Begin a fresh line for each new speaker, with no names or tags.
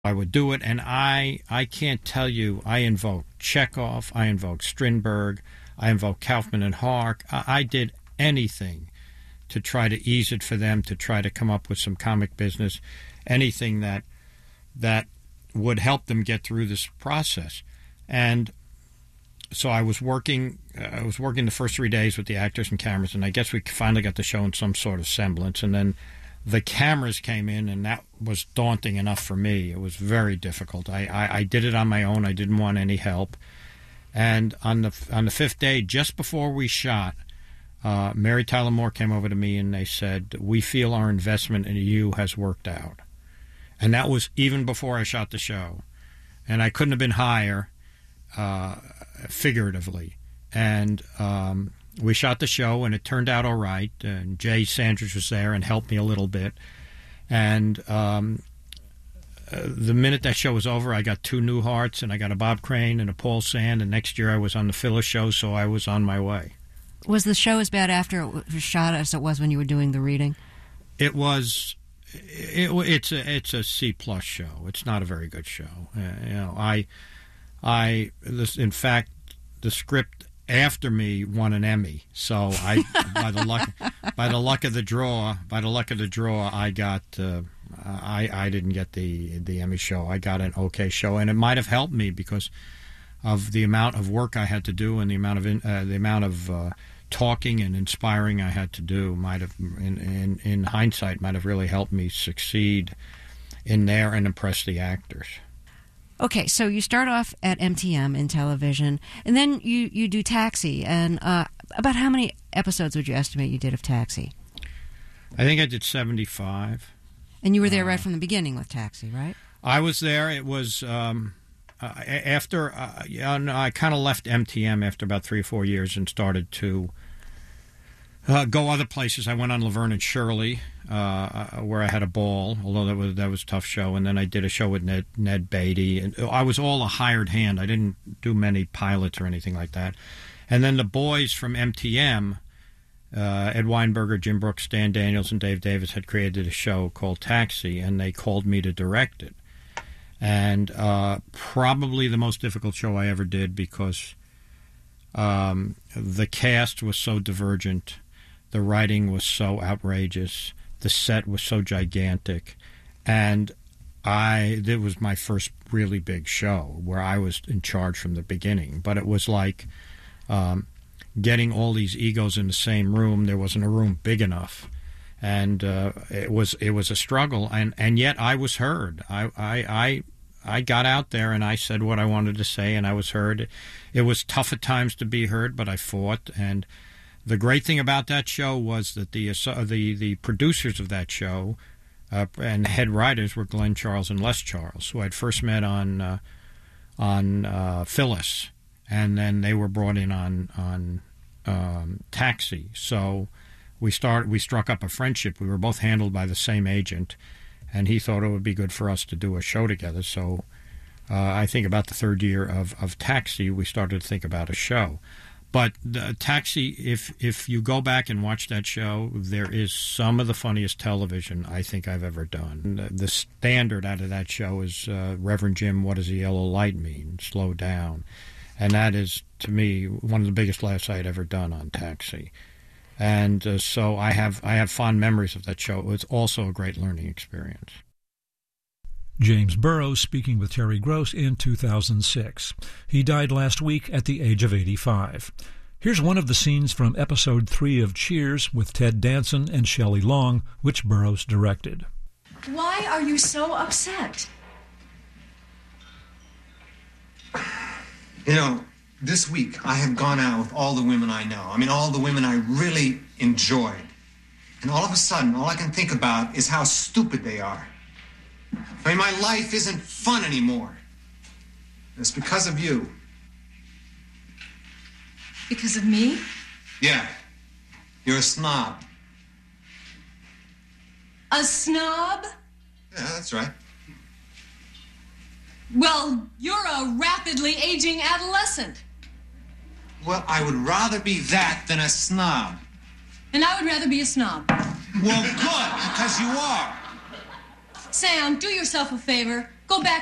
I would do it, and I can't tell you, I invoked Chekhov, I invoked Strindberg, I invoked Kaufman and Hark. I did anything to try to ease it for them, to try to come up with some comic business, anything that would help them get through this process. And so I was working the first 3 days with the actors and cameras, and I guess we finally got the show in some sort of semblance. And then the cameras came in, and that was daunting enough for me. It was very difficult. I did it on my own. I didn't want any help. And on the fifth day, just before we shot, Mary Tyler Moore came over to me and they said, "We feel our investment in you has worked out." And that was even before I shot the show. And I couldn't have been higher, figuratively. And we shot the show, and it turned out all right. And Jay Sandridge was there and helped me a little bit. And the minute that show was over, I got 2 Newharts, and I got a Bob Crane and a Paul Sand, and next year I was on the Phyllis show, so I was on my way.
Was the show as bad after it was shot as it was when you were doing the reading?
It was. It's a C+ show. It's not a very good show. In fact, the script after me won an Emmy. So by the luck of the draw, I got. I didn't get the Emmy show. I got an okay show, and it might have helped me because of the amount of work I had to do and the amount of talking and inspiring I had to do. Might have, in hindsight, might have really helped me succeed in there and impress the actors.
Okay, so you start off at MTM in television, and then you do Taxi. And about how many episodes would you estimate you did of Taxi?
I think I did 75.
And you were there right from the beginning with Taxi, right?
I was there. It was after I kind of left MTM after about 3 or 4 years and started to go other places. I went on Laverne and Shirley, where I had a ball, although that was a tough show. And then I did a show with Ned Beatty. And I was all a hired hand. I didn't do many pilots or anything like that. And then the boys from MTM, Ed Weinberger, Jim Brooks, Stan Daniels, and Dave Davis had created a show called Taxi, and they called me to direct it. And probably the most difficult show I ever did because the cast was so divergent, the writing was so outrageous, the set was so gigantic, and it was my first really big show where I was in charge from the beginning. But it was like getting all these egos in the same room. There wasn't a room big enough, and it was a struggle. And yet I was heard. I got out there and I said what I wanted to say, and I was heard. It was tough at times to be heard, but I fought. And the great thing about that show was that the producers of that show and head writers were Glenn Charles and Les Charles, who I'd first met on Phyllis, and then they were brought in on Taxi. So we struck up a friendship. We were both handled by the same agent, and he thought it would be good for us to do a show together. So I think about the third year of Taxi, we started to think about a show. But Taxi, if you go back and watch that show, there is some of the funniest television I think I've ever done. The standard out of that show is Reverend Jim, what does the yellow light mean? Slow down. And that is, to me, one of the biggest laughs I had ever done on Taxi. And so I have fond memories of that show. It was also a great learning experience.
James Burrows speaking with Terry Gross in 2006. He died last week at the age of 85. Here's one of the scenes from Episode 3 of Cheers with Ted Danson and Shelley Long, which Burrows directed.
Why are you so upset?
You know, this week I have gone out with all the women I know. I mean, all the women I really enjoyed. And all of a sudden, all I can think about is how stupid they are. I mean, my life isn't fun anymore. It's because of you.
Because of me?
Yeah. You're a snob.
A snob?
Yeah, that's right.
Well, you're a rapidly aging adolescent.
Well, I would rather be that than a snob.
And I would rather be a snob.
Well, good, because you are.
Sam, do yourself a favor. Go back